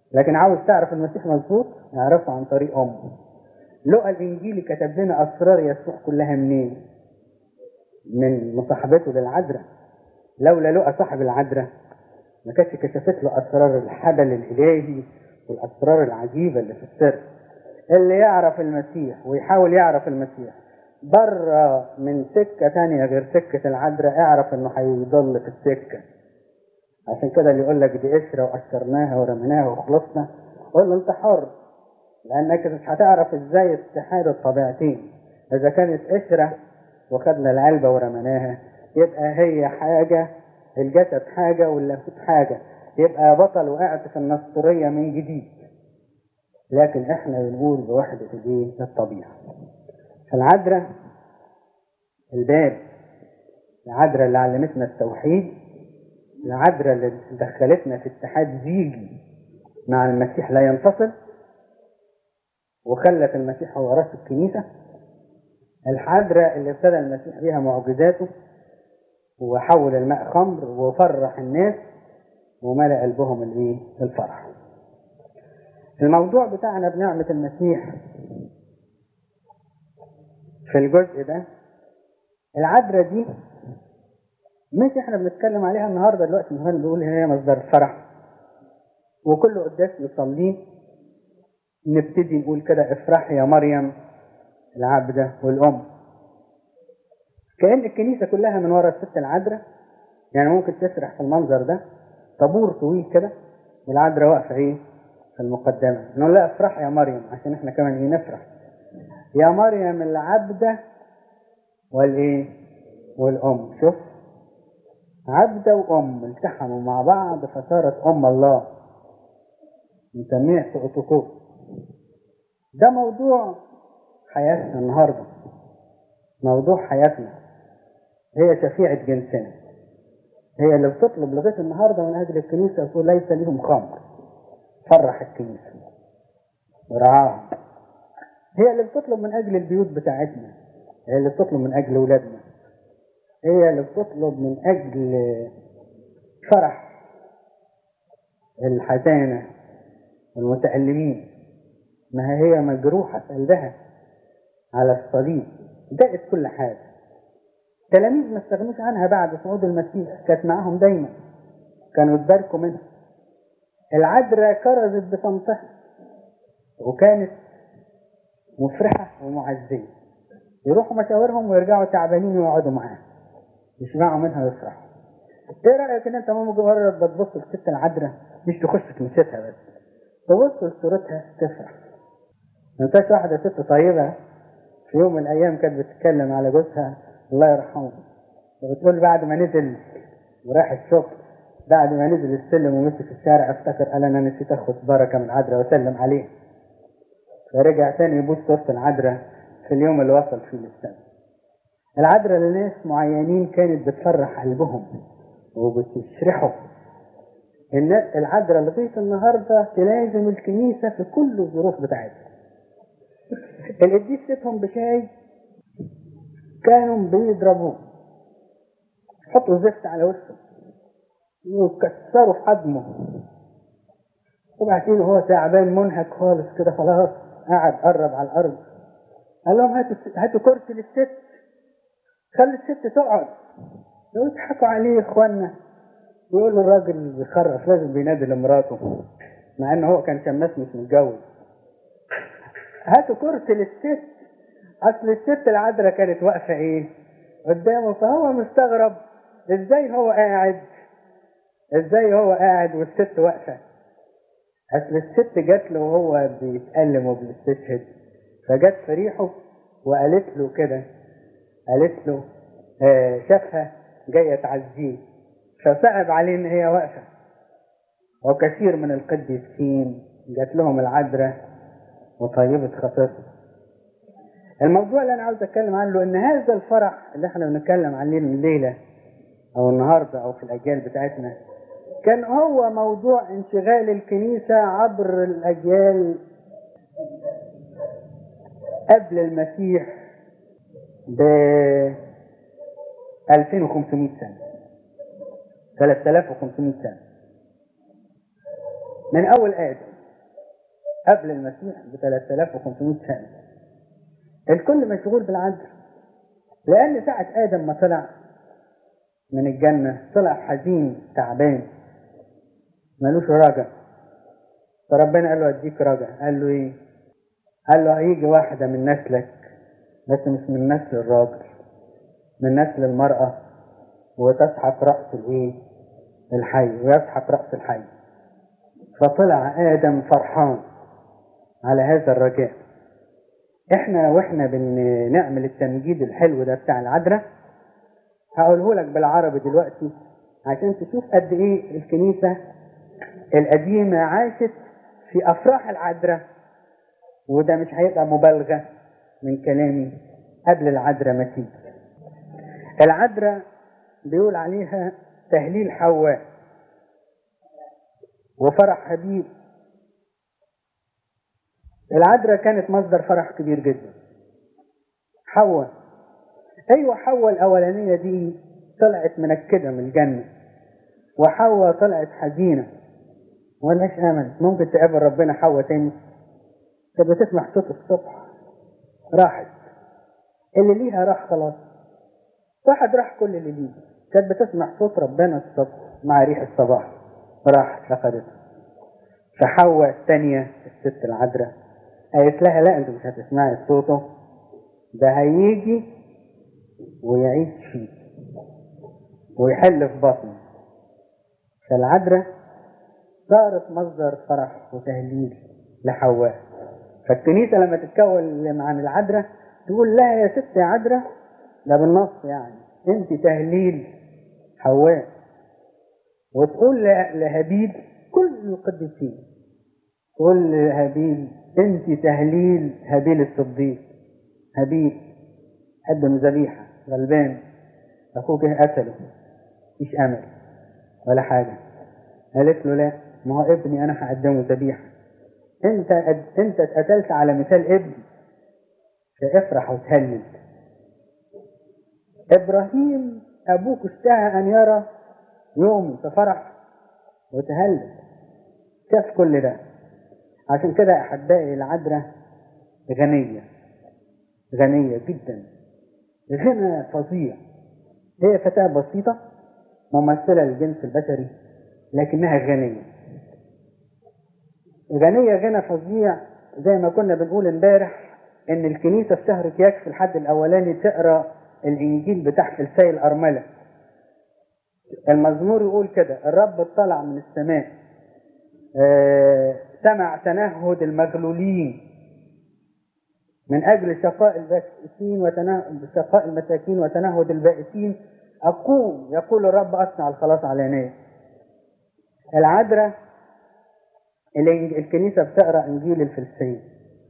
لكن عاوز تعرف المسيح مظبوط اعرفه عن طريق أمه. لوقا الإنجيلي كتب لنا أسرار يسوع كلها منين؟ من مصاحبته للعذراء. لولا لوقا صاحب العذراء ما كانتش كشفت له أسرار الحبل الإلهي والأسرار العجيبة اللي في السر. اللي يعرف المسيح ويحاول يعرف المسيح بره من سكة تانية غير سكة العذراء اعرف انه هيضل في السكة. عشان كده اللي يقول لك دي قشرة وقشرناها ورميناها وخلصنا، قول له انت حر، لانك مش هتعرف ازاي اتحاد الطبيعتين. اذا كانت قشرة وخدنا العلبة ورميناها يبقى هي حاجة، الجسد حاجة واللاهوت حاجة، يبقى بطل وقعت في النسطورية من جديد. لكن احنا بنقول بوحدة الايه؟ الطبيعة. فالعذراء الباب، العذراء اللي علمتنا التوحيد، العذراء اللي دخلتنا في اتحاد زيجي مع المسيح لا ينفصل وخلت المسيح هو راس الكنيسة، العذراء اللي ابتدى المسيح بها معجزاته وحول الماء خمر وفرح الناس وملأ قلبهم الايه؟ الفرح. الموضوع بتاعنا بنعمة المسيح في الجزء ده، العذراء دي مش احنا بنتكلم عليها النهارده دلوقتي، النهارده بنقول هي مصدر الفرح وكل قداس نصليه نبتدي نقول كده افرح يا مريم العبدة والأم، كأن الكنيسة كلها من ورا الست العذراء. يعني ممكن تسرح في المنظر ده طابور طويل كده والعذراء واقفة ايه في المقدمة، نقول لا افرح يا مريم عشان احنا كمان ايه نفرح يا مريم العبدة والايه والأم. شوف، عبدة وأم التحموا مع بعض فصارت أم الله، نسميه سقطوكوس. ده موضوع حياتنا النهاردة، موضوع حياتنا. هي شفيعة جنسنا، هي اللي بتطلب لغاية النهاردة من أجل الكنيسة وتقول ليس لهم خمر، فرح الكنيسة ورعاها. هي اللي بتطلب من أجل البيوت بتاعتنا، هي اللي بتطلب من أجل أولادنا، هي اللي بتطلب من أجل فرح الحزانة والمتألمين. ما هي مجروحة في قلبها على الصليب، دقت كل حاجة. تلاميذ ما استغنوش عنها بعد صعود المسيح، كانت معاهم دايما، كانوا يتباركوا منها. العذراء كرزت بصمتها وكانت مفرحة ومعزية، يروحوا مشاورهم ويرجعوا تعبانين ويقعدوا معاها يسمعوا منها ويفرحوا. ايه رأيك ان انت مجرد بتبص للست العذراء مش تخش كنيستها بس، تبص لصورتها تفرح؟ ما انتش واحدة ست طيبة في يوم من الايام كانت بتتكلم على جوزها الله يرحمه، وبتقول بعد ما نزل وراح الشغل، بعد ما نزل السلم ومشي في الشارع افتكر قال انا نسيت اخد بركة من العذراء وسلم عليه، فرجع تاني يبوس صورة العذراء في اليوم اللي وصل فيه للسماء. العذراء لناس معينين كانت بتفرح قلبهم وبتشرحوا. العذراء لغاية النهاردة تلازم الكنيسة في كل الظروف بتاعتها. القديس ستهم بشاي كانوا بيضربوه، يحطوا زفت على وشه ويكسروا في حجمه، وبعدين هو تعبان منهك خالص كده خلاص قاعد قرب على الارض، قال لهم هاتوا كرسي للست، خلي الست تقعد. ويضحكوا عليه اخواننا ويقولوا الراجل بيخرف لازم بينادي لمراته مع انه هو كان شماس مش متجوز. هاتوا كرسي للست، اصل الست العذراء كانت واقفه ايه قدامه، فهو مستغرب ازاي هو قاعد والست واقفه. اصل الست جات له وهو بيتألم وبيستشهد، فجت في ريحه وقالت له كده، قالت له شافها جايه تعزيه فصعب عليه ان هي واقفه. وكثير من القديسين جات لهم العذراء وطيبة خاطرهم. الموضوع اللي انا عاوز اتكلم عنه ان هذا الفرح اللي احنا بنتكلم عليه الليله او النهارده او في الاجيال بتاعتنا كان هو موضوع انشغال الكنيسه عبر الاجيال قبل المسيح ب 2500 سنه، 3500 سنه، من اول ادم قبل المسيح ب 3500 سنة. الكل مشغول بالعذراء، لأن ساعة آدم ما طلع من الجنة طلع حزين تعبان ملوش رجع. فربنا قال له أديك رجع. قال له إيه؟ قال له هيجي واحدة من نسلك، بس مش من نسل الراجل، من نسل المرأة، وتسحق رأس الإيه؟ الحي، ويسحق رأس الحي. فطلع آدم فرحان على هذا الرجاء. احنا واحنا بنعمل التمجيد الحلو ده بتاع العذراء، هقوله لك بالعربي دلوقتي عشان تشوف قد ايه الكنيسة القديمة عاشت في افراح العذراء. وده مش هيبقى مبالغة من كلامي قبل العذراء ما تيجي. العذراء بيقول عليها تهليل حواء وفرح هابيل. العذراء كانت مصدر فرح كبير جدا. حواء، ايوه، حواء الاولانيه دي طلعت منكده من الجنه، وحواء طلعت حزينه وملهاش امل. ممكن تقابل ربنا حواء تاني؟ كانت بتسمع صوت الصبح راحت، اللي ليها راح خلاص، واحد راح كل اللي ليه. كانت بتسمع صوت ربنا الصبح مع ريح الصباح، راحت فقدتها. فحواء الثانيه الست العذراء قالت لها لا، انت مش هتسمعي صوته، ده هيجي ويعيش فيه ويحل في بطنه. فالعذراء صارت مصدر فرح وتهليل لحواء. فالكنيسة لما تتكلم عن العذراء تقول لها يا ست يا عذراء، ده بالنص يعني انت تهليل حواء. وتقول لهابيل كل القديسين، تقول لهابيل انت تهليل هابيل الصديق. هابيل قدم ذبيحة، غلبان، اخوك قتله، مفيش امل ولا حاجة. قالت له لا، ما هو ابني انا هقدمه ذبيحة، انت اتقتلت على مثال ابني، فافرح وتهلل. ابراهيم ابوك اشتهى ان يرى يوم، ففرح وتهلل، شاف كل ده. عشان كده احبائي العذراء غنية، غنية جدا، غنى فظيع. هي فتاة بسيطة ممثلة للجنس البشري، لكنها غنية، غنية غنى فظيع. زي ما كنا بنقول امبارح ان الكنيسة في شهر كياك في الحد الاولاني تقرأ الانجيل بتاع فلسي الارملة. المزمور يقول كده: الرب اطلع من السماء، سمع تنهد المغلولين من أجل شقاء البائسين شقاء المساكين وتنهد البائسين. أقوم يقول الرب أصنع الخلاص علانية. العذراء الكنيسة بتقرأ إنجيل الفلسين.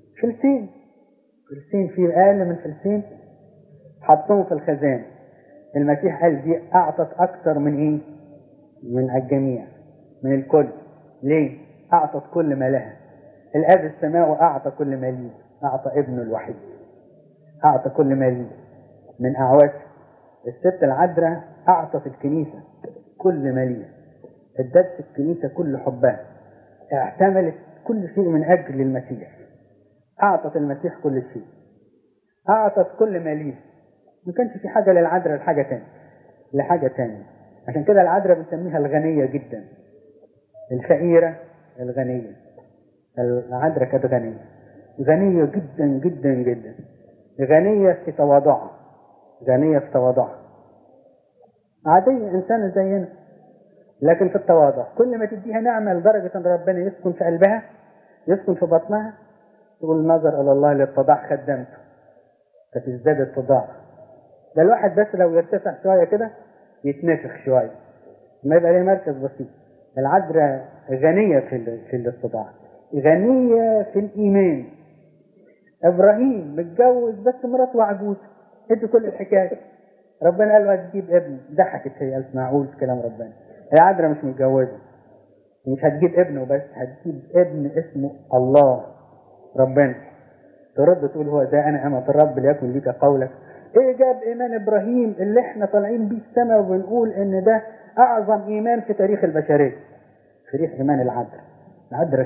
فلسين في أقل من فلسين حطوهم في الخزان. المسيح قال دي أعطت أكثر من إيه؟ من الجميع، من الكل. ليه؟ أعطت كل ما لها. الآب السماوي أعطى كل ما ليه، أعطى ابنه الوحيد، أعطى كل ما ليه من أعواس. الست العذراء أعطت الكنيسة كل ما ليه، ادت الكنيسة كل حبها، اعتملت كل شيء من أجل المسيح، أعطت المسيح كل شيء، أعطت كل ما ليه. ما كانش في حاجة للعذراء لحاجة تانية. عشان كده العذراء بنسميها الغنية جدا، الفقيرة الغنية. العذراء كانت غنية جدا جدا جدا، غنية في تواضعها، غنية في تواضعها، عادية إنسانة زينا، لكن في التواضع. كل ما تديها نعمة لدرجة أن ربنا يسكن في قلبها، يسكن في بطنها، تقول نظر إلى الله للتضاع خدمته، فتزداد التضاع. ده الواحد بس لو يرتفع شوية كده يتنفخ شوية، ما يبقى ليه مركز بسيط. العذراء غنية في الاتضاع، غنية في الإيمان. إبراهيم متجوز بس مراته عجوز، ادي كل الحكاية. ربنا قال له هتجيب ابن، ضحكت هي، قالت معقول كلام ربنا؟ العذراء مش متجوزة، مش هتجيب ابنه بس، هتجيب ابن اسمه الله ربنا. ترد تقول هو ده أنا أمة الرب ليكن ليك قولك. إيه جاب إيمان إبراهيم اللي إحنا طالعين بيه السماء وبنقول إن ده أعظم إيمان في تاريخ البشرية؟ تاريخ إيمان العذراء